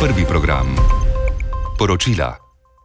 Prvi program. Poročila.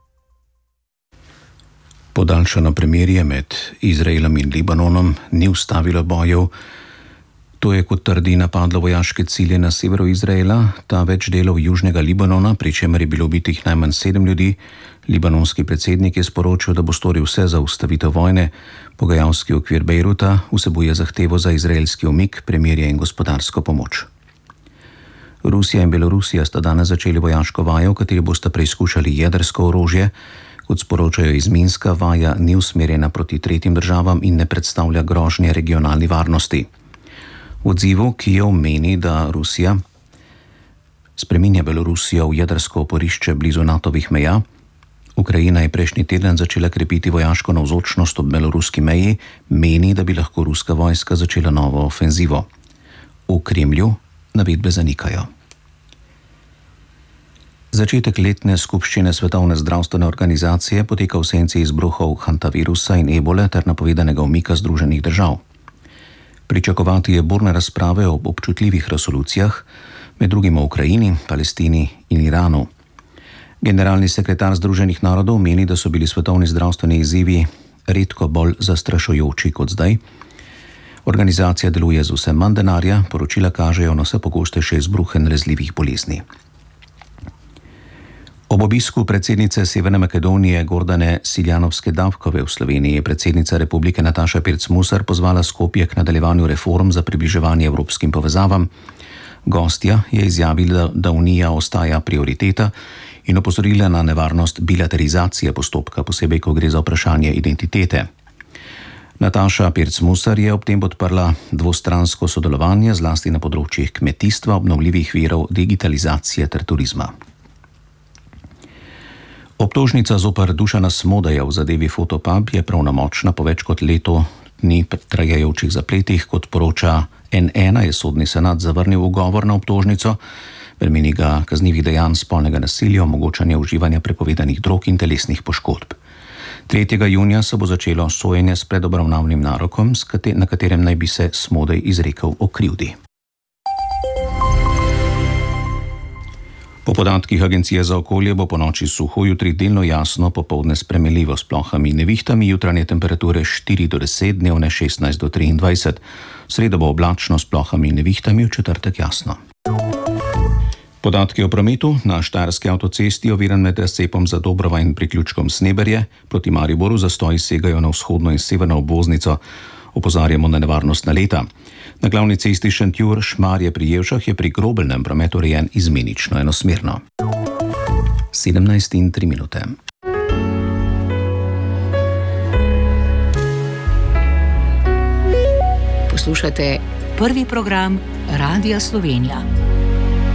Podaljšano premirje med Izraelom in Libanonom ni ustavilo bojev. To je, kot trdi, napadlo vojaške cilje na severu Izraela, ta več delov južnega Libanona, pri čemer je bilo ubitih najmanj 7 ljudi. Libanonski predsednik je sporočil, da bo storil vse za ustavitev vojne. Pogajalski okvir Bejruta vsebuje zahtevo za izraelski umik, premirje in gospodarsko pomoč. Rusija in Belorusija sta danes začeli vojaško vajo, v kateri bosta preizkušali jedrsko orožje. Kot sporočajo iz Minska, vaja ni usmerjena proti tretjim državam in ne predstavlja grožnje regionalni varnosti. V odzivu Kijev meni, da Rusija spreminja Belorusijo v jedrsko oporišče blizu Natovih meja. Ukrajina je prejšnji teden začela krepiti vojaško navzočnost ob beloruski meji, meni, da bi lahko ruska vojska začela novo ofenzivo. V Kremlju navedbe zanikajo. Začetek letne skupščine Svetovne zdravstvene organizacije poteka v senci izbruhov hantavirusa in ebole ter napovedanega umika Združenih držav. Pričakovati je burne razprave o občutljivih resolucijah, med drugim o Ukrajini, Palestini in Iranu. Generalni sekretar Združenih narodov meni, da so bili svetovni zdravstveni izzivi redko bolj zastrašujoči kot zdaj. Organizacija deluje z vse manj denarja, poročila kažejo na vse pogostejše izbruhe nalezljivih bolezni. Ob obisku predsednice Severne Makedonije Gordane Siljanovske-Davkove v Sloveniji je predsednica republike Nataša Pirc-Musar pozvala Skopje k nadaljevanju reform za približevanje evropskim povezavam. Gostja je izjavila, da Unija ostaja prioriteta in opozorila na nevarnost bilaterizacije postopka, posebej ko gre za vprašanje identitete. Nataša Pirc-Musar je ob tem podprla dvostransko sodelovanje zlasti na področjih kmetijstva, obnovljivih virov, digitalizacije ter turizma. Obtožnica zoper Dušana Smodeja v zadevi Fotopub je pravnomočna po več kot leto dni trajajočih zapletih. Kot poroča N1, je sodni senat zavrnil ugovor na obtožnico, bremeni ga kaznivih dejanj spolnega nasilja, omogočanja uživanja prepovedanih drog in telesnih poškodb. 3. junija se bo začelo sojenje s predobravnavnim narokom, na katerem naj bi se Smodej izrekel o krivdi. Po podatkih Agencije za okolje bo ponoči suho, jutri delno jasno, popoldne spremenljivo s plohami in nevihtami, jutranje temperature 4 do 10, dnevne 16 do 23. V sredo bo oblačno s plohami in nevihtami, v četrtek jasno. Podatki o prometu. Na štajerski avtocesti oviran med razcepom za Dobrova in priključkom Sneberje. Proti Mariboru zastoji segajo na vzhodno in severno obvoznico. Opozarjamo na nevarnost naleta. Na glavni cesti Šentjur-Šmarje pri Jevšah je pri grobelnem prometu urejen izmenično enosmerno. 17:03. Poslušate prvi program Radia Slovenija.